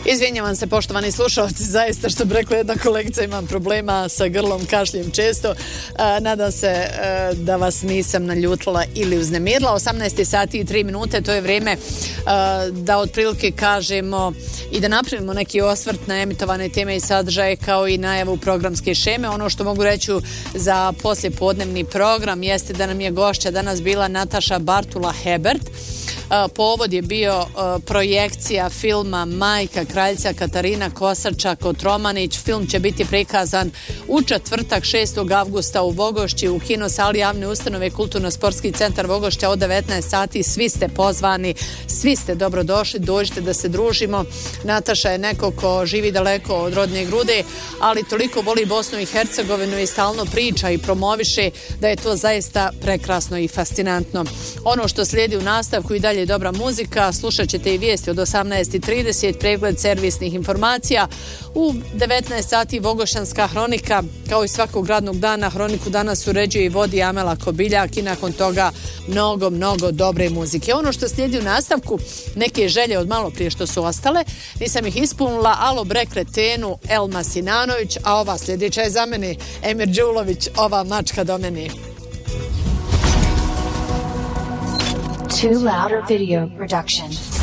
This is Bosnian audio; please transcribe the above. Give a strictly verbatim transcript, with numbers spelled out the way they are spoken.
Izvinjavam se, poštovani slušalci, zaista što bi rekla jedna kolegica, imam problema sa grlom, kašljem često. A, nadam se a, da vas nisam naljutila ili uznemirila. osamnaest sati i tri minute, to je vrijeme a, da otprilike kažemo i da napravimo neki osvrt na emitovane teme i sadržaje kao i najavu programske šeme. Ono što mogu reći za poslijepodnevni program jeste da nam je gošća danas bila Nataša Bartula Hebert. Povod je bio projekcija filma Majka kraljica Katarina Kosača Kotromanić. Film će biti prikazan u četvrtak šestog avgusta u Vogošći u kino sali javne ustanove Kulturno-sportski centar Vogošća od devetnaest sati. Svi ste pozvani, svi ste dobrodošli, dođite da se družimo. Nataša je neko ko živi daleko od rodne grude, ali toliko voli Bosnu i Hercegovinu i stalno priča i promoviše da je to zaista prekrasno i fascinantno. Ono što slijedi u nastavku i dalje dobra muzika, slušat ćete i vijesti od osamnaest i trideset, pregled servisnih informacija. U devetnaest sati Vogošanska hronika, kao i svakog radnog dana, hroniku danas uređuje i vodi Amela Kobiljak i nakon toga mnogo, mnogo dobre muzike. Ono što slijedi u nastavku, neke želje od malo prije što su ostale, nisam ih ispunila, Alo Bre Kretenu, Elma Sinanović, a ova sljedeća je za mene, Emir Đulović, Ova mačka do mene. Too Loud Video Production.